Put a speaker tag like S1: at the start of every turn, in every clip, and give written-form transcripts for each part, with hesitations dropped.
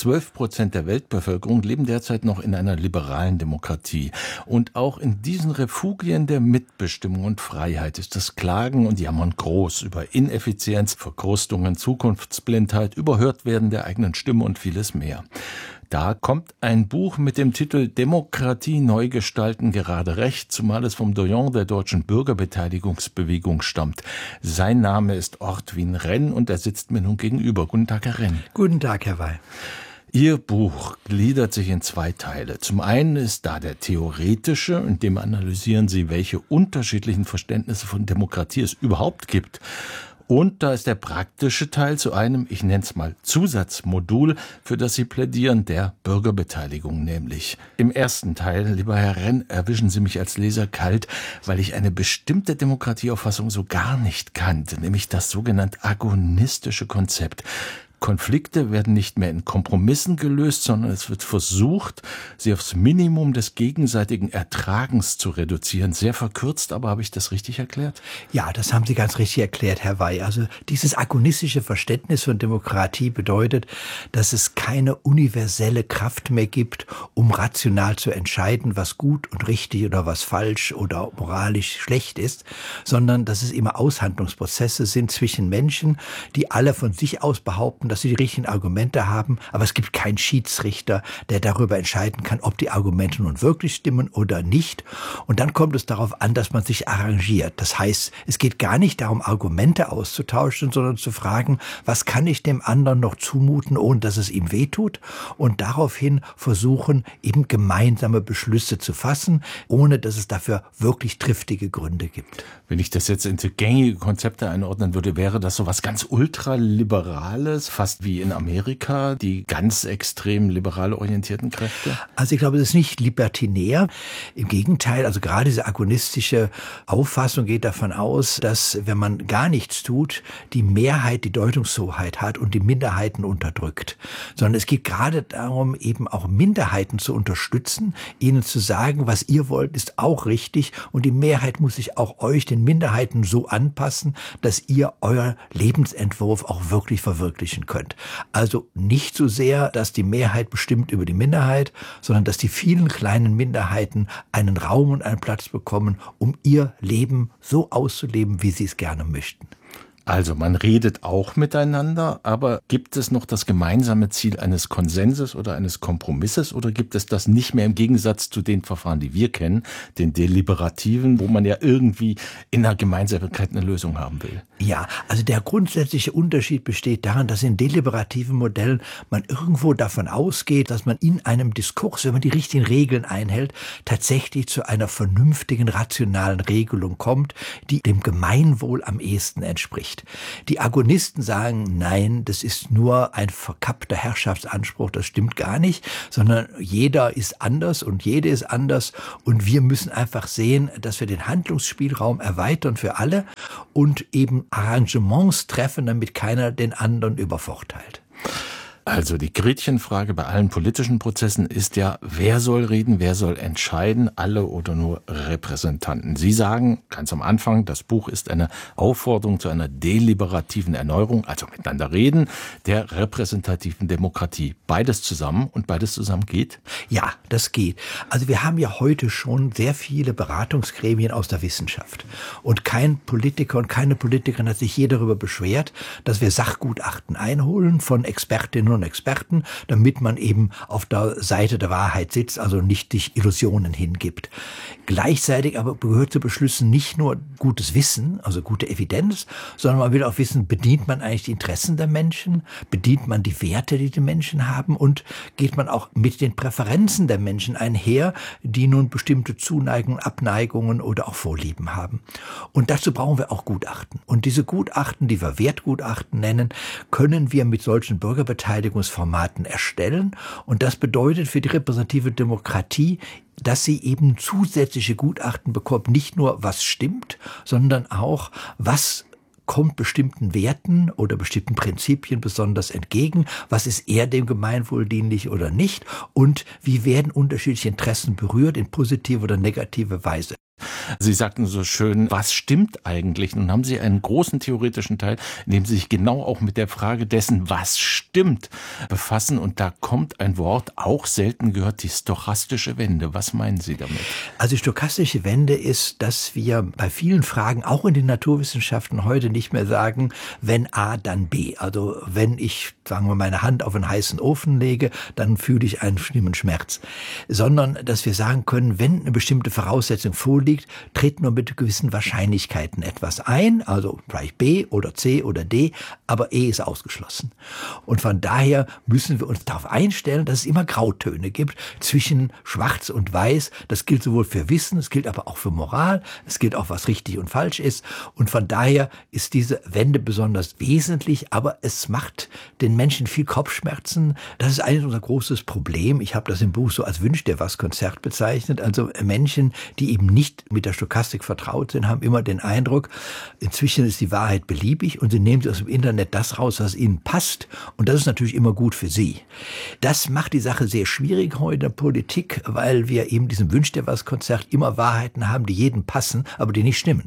S1: 12% der Weltbevölkerung leben derzeit noch in einer liberalen Demokratie. Und auch in diesen Refugien der Mitbestimmung und Freiheit ist das Klagen und Jammern groß über Ineffizienz, Verkrustungen, Zukunftsblindheit, Überhörtwerden der eigenen Stimme und vieles mehr. Da kommt ein Buch mit dem Titel Demokratie neu gestalten gerade recht, zumal es vom Doyen der deutschen Bürgerbeteiligungsbewegung stammt. Sein Name ist Ortwin Renn und er sitzt mir nun gegenüber. Guten Tag, Herr Renn.
S2: Guten Tag, Herr Weil.
S1: Ihr Buch gliedert sich in 2 Teile. Zum einen ist da der theoretische, in dem analysieren Sie, welche unterschiedlichen Verständnisse von Demokratie es überhaupt gibt. Und da ist der praktische Teil zu einem, ich nenne es mal Zusatzmodul, für das Sie plädieren, der Bürgerbeteiligung nämlich. Im ersten Teil, lieber Herr Renn, erwischen Sie mich als Leser kalt, weil ich eine bestimmte Demokratieauffassung so gar nicht kannte, nämlich das sogenannte agonistische Konzept. Konflikte werden nicht mehr in Kompromissen gelöst, sondern es wird versucht, sie aufs Minimum des gegenseitigen Ertragens zu reduzieren. Sehr verkürzt, aber habe ich das richtig erklärt?
S2: Ja, das haben Sie ganz richtig erklärt, Herr Weil. Also dieses agonistische Verständnis von Demokratie bedeutet, dass es keine universelle Kraft mehr gibt, um rational zu entscheiden, was gut und richtig oder was falsch oder moralisch schlecht ist, sondern dass es immer Aushandlungsprozesse sind zwischen Menschen, die alle von sich aus behaupten, dass sie die richtigen Argumente haben, aber es gibt keinen Schiedsrichter, der darüber entscheiden kann, ob die Argumente nun wirklich stimmen oder nicht. Und dann kommt es darauf an, dass man sich arrangiert. Das heißt, es geht gar nicht darum, Argumente auszutauschen, sondern zu fragen, was kann ich dem anderen noch zumuten, ohne dass es ihm wehtut? Und daraufhin versuchen, eben gemeinsame Beschlüsse zu fassen, ohne dass es dafür wirklich triftige Gründe gibt.
S1: Wenn ich das jetzt in gängige Konzepte einordnen würde, wäre das so was ganz ultraliberales, fast wie in Amerika, die ganz extrem liberal orientierten Kräfte?
S2: Also ich glaube, es ist nicht libertinär. Im Gegenteil, also gerade diese agonistische Auffassung geht davon aus, dass, wenn man gar nichts tut, die Mehrheit die Deutungshoheit hat und die Minderheiten unterdrückt. Sondern es geht gerade darum, eben auch Minderheiten zu unterstützen, ihnen zu sagen, was ihr wollt, ist auch richtig und die Mehrheit muss sich auch euch, den Minderheiten, so anpassen, dass ihr euer Lebensentwurf auch wirklich verwirklichen könnt. Also nicht so sehr, dass die Mehrheit bestimmt über die Minderheit, sondern dass die vielen kleinen Minderheiten einen Raum und einen Platz bekommen, um ihr Leben so auszuleben, wie sie es gerne möchten.
S1: Also man redet auch miteinander, aber gibt es noch das gemeinsame Ziel eines Konsenses oder eines Kompromisses oder gibt es das nicht mehr im Gegensatz zu den Verfahren, die wir kennen, den deliberativen, wo man ja irgendwie in der Gemeinsamkeit eine Lösung haben will?
S2: Ja, also der grundsätzliche Unterschied besteht darin, dass in deliberativen Modellen man irgendwo davon ausgeht, dass man in einem Diskurs, wenn man die richtigen Regeln einhält, tatsächlich zu einer vernünftigen, rationalen Regelung kommt, die dem Gemeinwohl am ehesten entspricht. Die Agonisten sagen, nein, das ist nur ein verkappter Herrschaftsanspruch, das stimmt gar nicht, sondern jeder ist anders und jede ist anders und wir müssen einfach sehen, dass wir den Handlungsspielraum erweitern für alle und eben Arrangements treffen, damit keiner den anderen übervorteilt.
S1: Also die Gretchenfrage bei allen politischen Prozessen ist ja, wer soll reden, wer soll entscheiden, alle oder nur Repräsentanten. Sie sagen ganz am Anfang, das Buch ist eine Aufforderung zu einer deliberativen Erneuerung, also miteinander reden, der repräsentativen Demokratie. Beides zusammen und beides zusammen geht?
S2: Ja, das geht. Also wir haben ja heute schon sehr viele Beratungsgremien aus der Wissenschaft. Und kein Politiker und keine Politikerin hat sich je darüber beschwert, dass wir Sachgutachten einholen von Expertinnen und Experten, damit man eben auf der Seite der Wahrheit sitzt, also nicht sich Illusionen hingibt. Gleichzeitig aber gehört zu Beschlüssen nicht nur gutes Wissen, also gute Evidenz, sondern man will auch wissen, bedient man eigentlich die Interessen der Menschen, bedient man die Werte, die die Menschen haben und geht man auch mit den Präferenzen der Menschen einher, die nun bestimmte Zuneigungen, Abneigungen oder auch Vorlieben haben. Und dazu brauchen wir auch Gutachten. Und diese Gutachten, die wir Wertgutachten nennen, können wir mit solchen Bürgerbeteiligungsformaten erstellen. Und das bedeutet für die repräsentative Demokratie, dass sie eben zusätzliche Gutachten bekommt, nicht nur was stimmt, sondern auch was kommt bestimmten Werten oder bestimmten Prinzipien besonders entgegen, was ist eher dem Gemeinwohl dienlich oder nicht und wie werden unterschiedliche Interessen berührt in positive oder negative Weise.
S1: Sie sagten so schön, was stimmt eigentlich? Nun haben Sie einen großen theoretischen Teil, in dem Sie sich genau auch mit der Frage dessen, was stimmt, befassen. Und da kommt ein Wort, auch selten gehört, die stochastische Wende. Was meinen Sie damit?
S2: Also die stochastische Wende ist, dass wir bei vielen Fragen, auch in den Naturwissenschaften, heute nicht mehr sagen, wenn A, dann B. Also wenn ich, sagen wir, meine Hand auf einen heißen Ofen lege, dann fühle ich einen schlimmen Schmerz. Sondern, dass wir sagen können, wenn eine bestimmte Voraussetzung vorliegt, tritt nur mit gewissen Wahrscheinlichkeiten etwas ein, also vielleicht B oder C oder D, aber E ist ausgeschlossen. Und von daher müssen wir uns darauf einstellen, dass es immer Grautöne gibt zwischen Schwarz und Weiß. Das gilt sowohl für Wissen, es gilt aber auch für Moral, es gilt auch, was richtig und falsch ist. Und von daher ist diese Wende besonders wesentlich, aber es macht den Menschen viel Kopfschmerzen. Das ist eigentlich unser großes Problem. Ich habe das im Buch so als Wünsch dir was Konzert bezeichnet. Also Menschen, die eben nicht mit der Stochastik vertraut sind, haben immer den Eindruck, inzwischen ist die Wahrheit beliebig und sie nehmen aus dem Internet das raus, was ihnen passt. Und das ist natürlich immer gut für sie. Das macht die Sache sehr schwierig heute in der Politik, weil wir eben diesem Wünsch dir was Konzert immer Wahrheiten haben, die jedem passen, aber die nicht stimmen.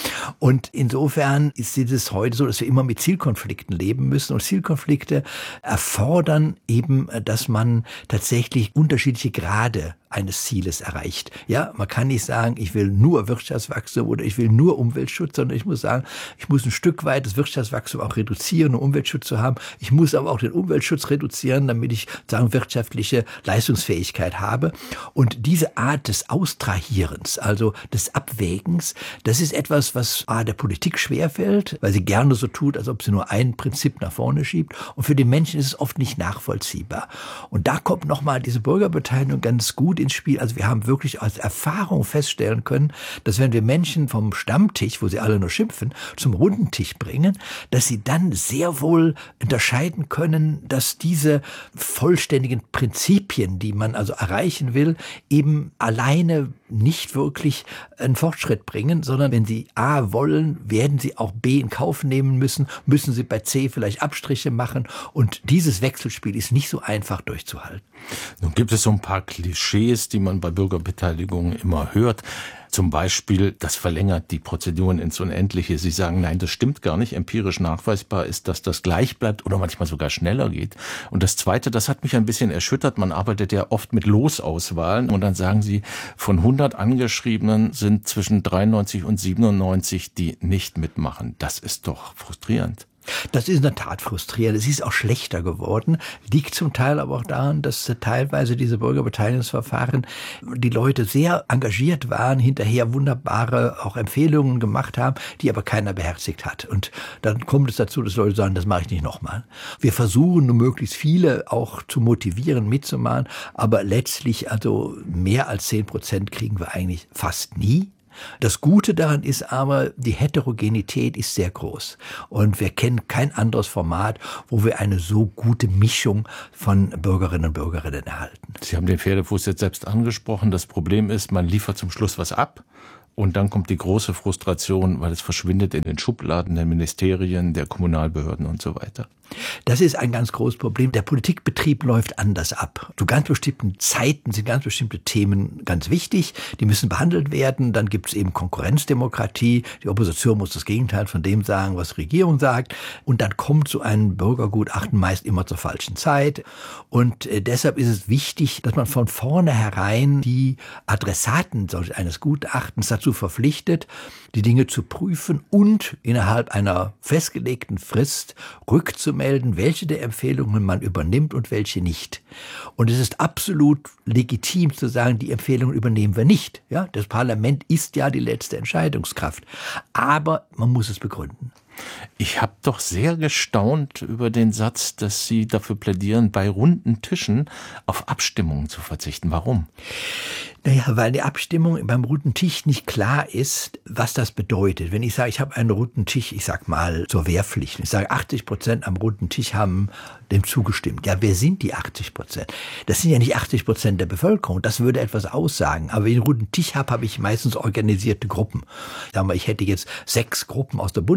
S2: Und insofern ist es heute so, dass wir immer mit Zielkonflikten leben müssen. Und Zielkonflikte erfordern eben, dass man tatsächlich unterschiedliche Grade eines Zieles erreicht. Ja, man kann nicht sagen, ich will nur Wirtschaftswachstum oder ich will nur Umweltschutz, sondern ich muss sagen, ich muss ein Stück weit das Wirtschaftswachstum auch reduzieren, um Umweltschutz zu haben. Ich muss aber auch den Umweltschutz reduzieren, damit ich, sagen, wirtschaftliche Leistungsfähigkeit habe. Und diese Art des Austrahierens, also des Abwägens, das ist etwas, was der Politik schwerfällt, weil sie gerne so tut, als ob sie nur ein Prinzip nach vorne schiebt. Und für die Menschen ist es oft nicht nachvollziehbar. Und da kommt nochmal diese Bürgerbeteiligung ganz gut ins Spiel. Also wir haben wirklich als Erfahrung feststellen können, dass wenn wir Menschen vom Stammtisch, wo sie alle nur schimpfen, zum runden Tisch bringen, dass sie dann sehr wohl unterscheiden können, dass diese vollständigen Prinzipien, die man also erreichen will, eben alleine nicht wirklich einen Fortschritt bringen, sondern wenn sie A wollen, werden sie auch B in Kauf nehmen müssen sie bei C vielleicht Abstriche machen und dieses Wechselspiel ist nicht so einfach durchzuhalten.
S1: Nun gibt es so ein paar Klischees, die man bei Bürgerbeteiligung immer hört. Zum Beispiel, das verlängert die Prozeduren ins Unendliche. Sie sagen, nein, das stimmt gar nicht. Empirisch nachweisbar ist, dass das gleich bleibt oder manchmal sogar schneller geht. Und das Zweite, das hat mich ein bisschen erschüttert. Man arbeitet ja oft mit Losauswahlen und dann sagen Sie, von 100 Angeschriebenen sind zwischen 93 und 97, die nicht mitmachen. Das ist doch frustrierend.
S2: Das ist in der Tat frustrierend. Es ist auch schlechter geworden. Liegt zum Teil aber auch daran, dass teilweise diese Bürgerbeteiligungsverfahren die Leute sehr engagiert waren, hinterher wunderbare auch Empfehlungen gemacht haben, die aber keiner beherzigt hat. Und dann kommt es dazu, dass Leute sagen, das mache ich nicht nochmal. Wir versuchen nur möglichst viele auch zu motivieren, mitzumachen, aber letztlich also mehr als 10% kriegen wir eigentlich fast nie. Das Gute daran ist aber, die Heterogenität ist sehr groß. Und wir kennen kein anderes Format, wo wir eine so gute Mischung von Bürgerinnen und Bürgern erhalten.
S1: Sie haben den Pferdefuß jetzt selbst angesprochen. Das Problem ist, man liefert zum Schluss was ab. Und dann kommt die große Frustration, weil es verschwindet in den Schubladen der Ministerien, der Kommunalbehörden und so weiter.
S2: Das ist ein ganz großes Problem. Der Politikbetrieb läuft anders ab. Zu ganz bestimmten Zeiten sind ganz bestimmte Themen ganz wichtig. Die müssen behandelt werden. Dann gibt es eben Konkurrenzdemokratie. Die Opposition muss das Gegenteil von dem sagen, was die Regierung sagt. Und dann kommt so ein Bürgergutachten meist immer zur falschen Zeit. Und deshalb ist es wichtig, dass man von vornherein die Adressaten solch eines Gutachtens dazu verpflichtet, die Dinge zu prüfen und innerhalb einer festgelegten Frist rückzumelden, welche der Empfehlungen man übernimmt und welche nicht. Und es ist absolut legitim zu sagen, die Empfehlungen übernehmen wir nicht. Ja, das Parlament ist ja die letzte Entscheidungskraft. Aber man muss es begründen.
S1: Ich habe doch sehr gestaunt über den Satz, dass Sie dafür plädieren, bei runden Tischen auf Abstimmungen zu verzichten. Warum?
S2: Naja, weil die Abstimmung beim runden Tisch nicht klar ist, was das bedeutet. Wenn ich sage, ich habe einen runden Tisch, ich sag mal zur Wehrpflicht, ich sage 80% am runden Tisch haben dem zugestimmt. Ja, wer sind die 80%? Das sind ja nicht 80% der Bevölkerung, das würde etwas aussagen. Aber wenn ich einen runden Tisch habe ich meistens organisierte Gruppen. Sagen wir, ich hätte jetzt 6 Gruppen aus der Bundeswehr da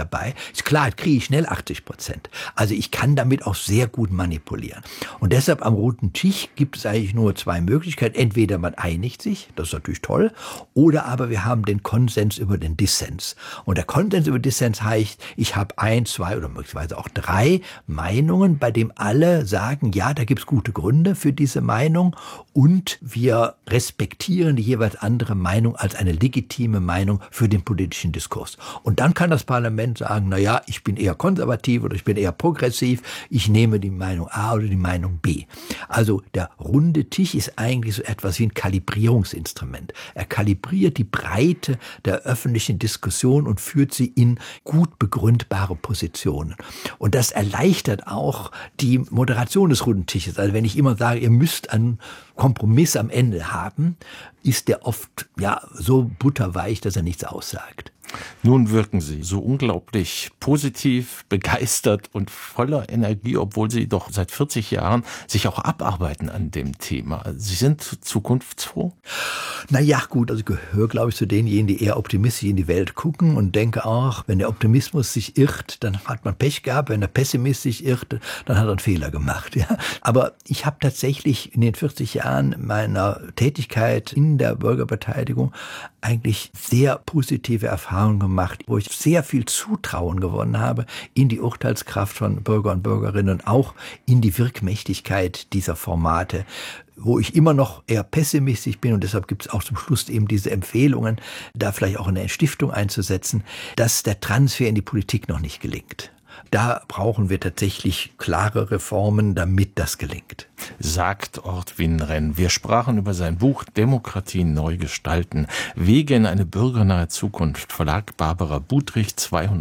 S2: dabei. Ist klar, kriege ich schnell 80%. Also ich kann damit auch sehr gut manipulieren. Und deshalb am runden Tisch gibt es eigentlich nur zwei Möglichkeiten. Entweder man einigt sich, das ist natürlich toll, oder aber wir haben den Konsens über den Dissens. Und der Konsens über Dissens heißt, ich habe 1, 2 oder möglicherweise auch 3 Meinungen, bei dem alle sagen, ja, da gibt es gute Gründe für diese Meinung und wir respektieren die jeweils andere Meinung als eine legitime Meinung für den politischen Diskurs. Und dann kann das Parlament sagen, na ja, ich bin eher konservativ oder ich bin eher progressiv, ich nehme die Meinung A oder die Meinung B. Also der runde Tisch ist eigentlich so etwas wie ein Kalibrierungsinstrument. Er kalibriert die Breite der öffentlichen Diskussion und führt sie in gut begründbare Positionen. Und das erleichtert auch die Moderation des runden Tisches. Also wenn ich immer sage, ihr müsst einen Kompromiss am Ende haben, ist der oft so butterweich, dass er nichts aussagt.
S1: Nun wirken Sie so unglaublich positiv, begeistert und voller Energie, obwohl Sie doch seit 40 Jahren sich auch abarbeiten an dem Thema. Sie sind zukunftsfroh?
S2: Naja, gut, also ich gehöre, glaube ich, zu denjenigen, die eher optimistisch in die Welt gucken und denke auch, wenn der Optimismus sich irrt, dann hat man Pech gehabt. Wenn der Pessimismus sich irrt, dann hat er einen Fehler gemacht. Ja. Aber ich habe tatsächlich in den 40 Jahren meiner Tätigkeit in der Bürgerbeteiligung eigentlich sehr positive Erfahrungen gemacht, wo ich sehr viel Zutrauen gewonnen habe in die Urteilskraft von Bürger und Bürgerinnen und auch in die Wirkmächtigkeit dieser Formate, wo ich immer noch eher pessimistisch bin und deshalb gibt es auch zum Schluss eben diese Empfehlungen, da vielleicht auch eine Stiftung einzusetzen, dass der Transfer in die Politik noch nicht gelingt. Da brauchen wir tatsächlich klare Reformen, damit das gelingt.
S1: Sagt Ortwin Renn. Wir sprachen über sein Buch Demokratie neu gestalten. Wege in eine bürgernahe Zukunft. Verlag Barbara Budrich,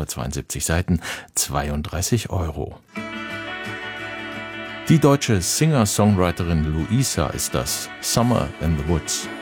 S1: 272 Seiten, 32 €. Die deutsche Singer-Songwriterin Luisa ist das. Summer in the Woods.